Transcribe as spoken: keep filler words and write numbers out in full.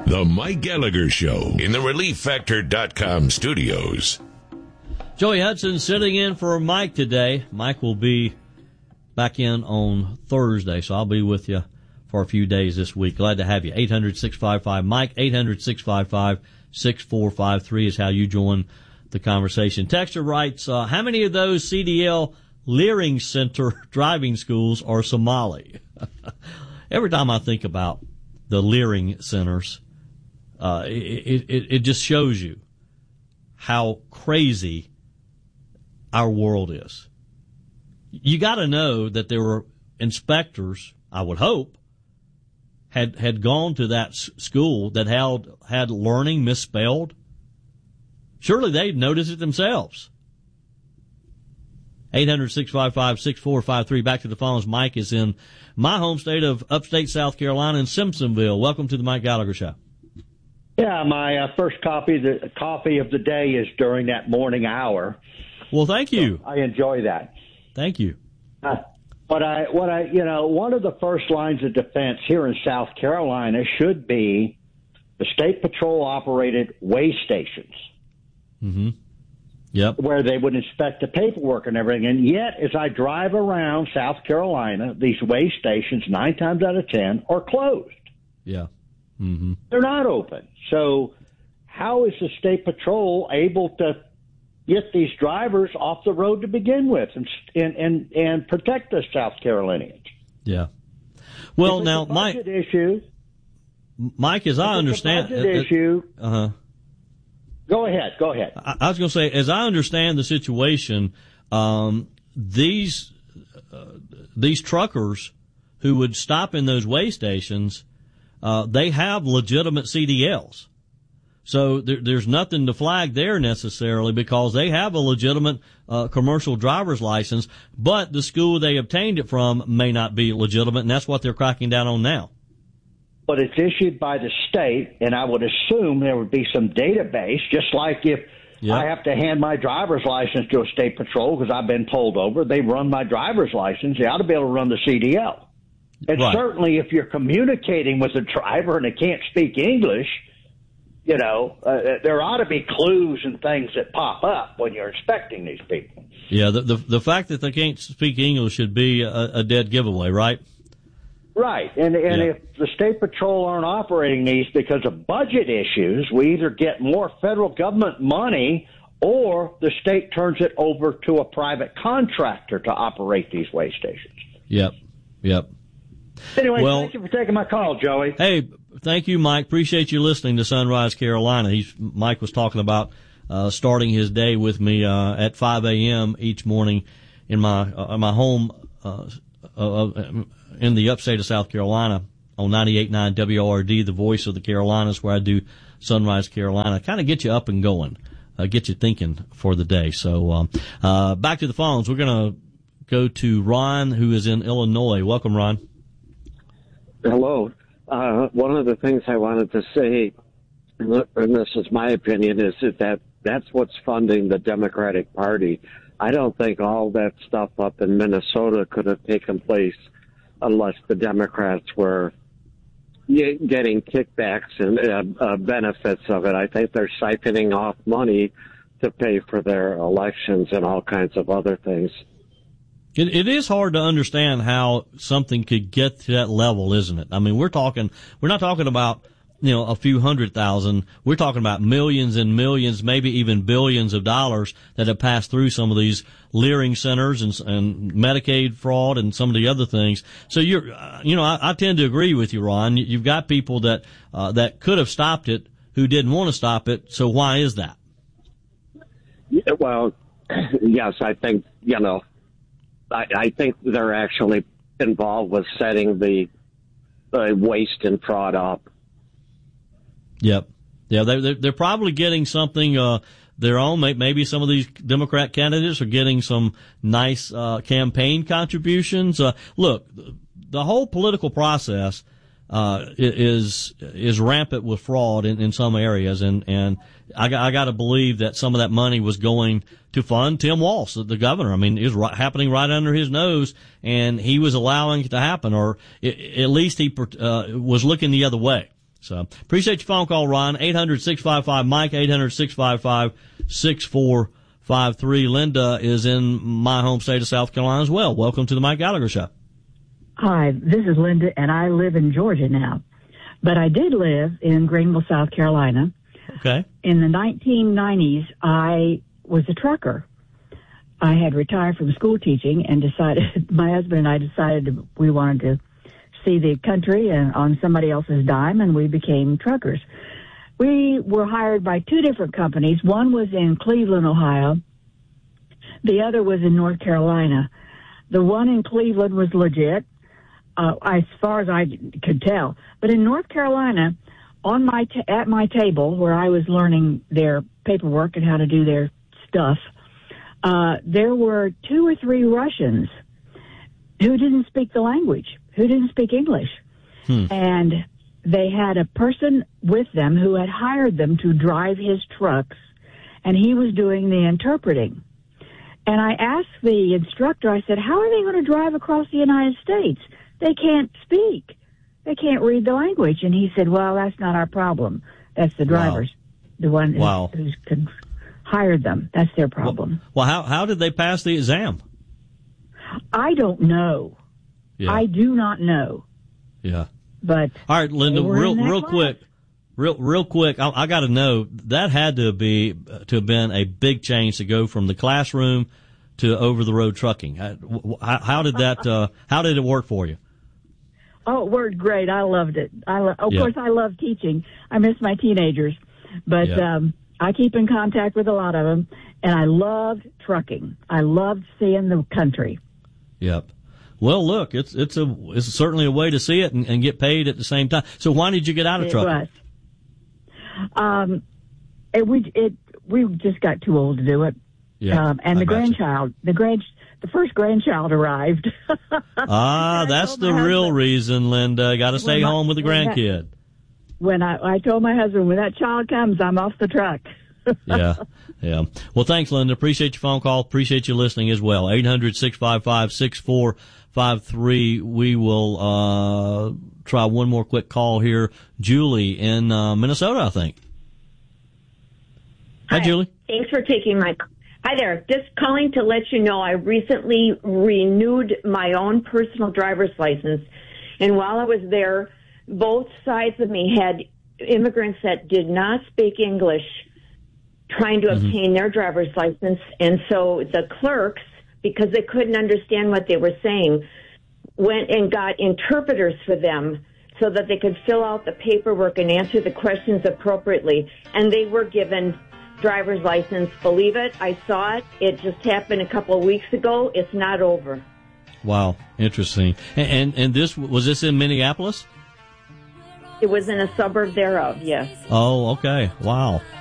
The Mike Gallagher Show in the relief factor dot com studios. Joey Hudson sitting in for Mike today. Mike will be back in on Thursday, so I'll be with you for a few days this week. Glad to have you. eight hundred, six five five, Mike, eight hundred, six five five, six four five three is how you join the conversation. Texter writes, uh, how many of those C D L Leering Center driving schools are Somali? Every time I think about the Leering Centers, uh, it, it, it just shows you how crazy our world is. You got to know that there were inspectors, I would hope, had had gone to that s- school that had had learning misspelled. Surely they'd notice it themselves. eight hundred, six five five, six four five three. Back to the phones. Mike is in my home state of upstate South Carolina in Simpsonville. Welcome to the Mike Gallagher Show. Yeah, my uh, first copy the coffee of the day is during that morning hour. Well, thank you. So I enjoy that. Thank you. Uh, what I, what I, you know, one of the first lines of defense here in South Carolina should be the State Patrol operated weigh stations. Mm-hmm. Yep. Where they would inspect the paperwork and everything. And yet, as I drive around South Carolina, these weigh stations, nine times out of ten, are closed. Yeah. Mm-hmm. They're not open. So how is the State Patrol able to get these drivers off the road to begin with and and and, and protect the South Carolinians? Yeah. Well, if now, it's a budget Mike, issue, Mike, as I understand, budget uh, issue. Uh huh. Go ahead. Go ahead. I, I was going to say, as I understand the situation, um, these uh, these truckers who would stop in those weigh stations, uh, they have legitimate C D Ls. So there, there's nothing to flag there necessarily because they have a legitimate uh, commercial driver's license, but the school they obtained it from may not be legitimate, and that's what they're cracking down on now. But it's issued by the state, and I would assume there would be some database, just like if yep. I have to hand my driver's license to a state patrol because I've been pulled over, they run my driver's license, they ought to be able to run the C D L. And right. certainly if you're communicating with a driver and they can't speak English, you know, uh, there ought to be clues and things that pop up when you're inspecting these people. Yeah, the the, the fact that they can't speak English should be a, a dead giveaway, right? Right. And and yeah. if the State Patrol aren't operating these because of budget issues, we either get more federal government money or the state turns it over to a private contractor to operate these weigh stations. Yep. Yep. Anyway, well, thank you for taking my call, Joey. Hey, thank you, Mike. Appreciate you listening to Sunrise Carolina. He's, Mike was talking about uh, starting his day with me uh, at five a.m. each morning in my uh, my home uh, uh, in the upstate of South Carolina on ninety-eight point nine W O R D, the voice of the Carolinas, where I do Sunrise Carolina. Kind of get you up and going, uh, get you thinking for the day. So um, uh, back to the phones. We're going to go to Ron, who is in Illinois. Welcome, Ron. Hello. Uh, one of the things I wanted to say, and this is my opinion, is that that's what's funding the Democratic Party. I don't think all that stuff up in Minnesota could have taken place unless the Democrats were getting kickbacks and uh, uh, benefits of it. I think they're siphoning off money to pay for their elections and all kinds of other things. It, it is hard to understand how something could get to that level, isn't it? I mean, we're talking, we're not talking about, you know, a few hundred thousand. We're talking about millions and millions, maybe even billions of dollars that have passed through some of these Leering centers and, and Medicaid fraud and some of the other things. So you're, uh, you know, I, I tend to agree with you, Ron. You've got people that, uh, that could have stopped it who didn't want to stop it. So why is that? Yeah, well, yes, I think, you know, I, I think they're actually involved with setting the uh, waste and fraud up. Yep. Yeah, they're, they're probably getting something uh, their own. Maybe some of these Democrat candidates are getting some nice uh, campaign contributions. Uh, look, the whole political process uh, is is rampant with fraud in, in some areas, and and I, I got to believe that some of that money was going to fund Tim Walz, the governor. I mean, it was right, happening right under his nose, and he was allowing it to happen, or it, at least he uh, was looking the other way. So appreciate your phone call, Ron. eight hundred, six five five, Mike, eight hundred, six five five, six four five three. Linda is in my home state of South Carolina as well. Welcome to the Mike Gallagher Show. Hi, this is Linda, and I live in Georgia now. But I did live in Greenville, South Carolina. Okay. In the nineteen nineties, I was a trucker. I had retired from school teaching and decided, my husband and I decided we wanted to see the country and on somebody else's dime, and we became truckers. We were hired by two different companies. One was in Cleveland, Ohio. The other was in North Carolina. The one in Cleveland was legit, uh, as far as I could tell. But in North Carolina, on my t- at my table where I was learning their paperwork and how to do their stuff, uh, there were two or three Russians who didn't speak the language, who didn't speak English. Hmm. And they had a person with them who had hired them to drive his trucks, and he was doing the interpreting. And I asked the instructor, I said, how are they going to drive across the United States? They can't speak. They can't read the language. And he said, well, that's not our problem. That's the drivers, wow. the one who, wow. who's could hired them. That's their problem. Well, well, how how did they pass the exam? I don't know. Yeah. I do not know. Yeah. But all right, Linda, real real class. quick, real real quick. I, I got to know that had to be to have been a big change to go from the classroom to over the road trucking. How, how did that? Uh, how did it work for you? Oh, it worked great. I loved it. I lo- of yeah. course I love teaching. I miss my teenagers, but yeah. um, I keep in contact with a lot of them, and I loved trucking. I loved seeing the country. Yep. Well, look, it's it's a it's certainly a way to see it and, and get paid at the same time. So why did you get out of it trucking? Was. Um, it, we it we just got too old to do it. Yeah, um, and I the grandchild, you. the grand, the first grandchild arrived. ah, that's the real husband, reason, Linda. Got to stay my, home with the grandkid. When I I told my husband, when that child comes, I'm off the truck. yeah, yeah. Well, thanks, Linda. Appreciate your phone call. Appreciate you listening as well. eight hundred, six five five, six four five three. We will uh try one more quick call here. Julie in uh, Minnesota, I think. Hi, Hi, Julie. Thanks for taking my call. Hi there. Just calling to let you know I recently renewed my own personal driver's license. And while I was there, both sides of me had immigrants that did not speak English trying to mm-hmm. obtain their driver's license. And so the clerks, because they couldn't understand what they were saying, went and got interpreters for them so that they could fill out the paperwork and answer the questions appropriately. And they were given driver's license. Believe it, I saw it. It just happened a couple of weeks ago. It's not over. Wow, interesting. And and, and this was this in Minneapolis? It was in a suburb thereof, yes. Oh, okay. Wow.